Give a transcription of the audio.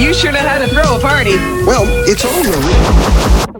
You sure know how to throw a party. Well, it's all yours.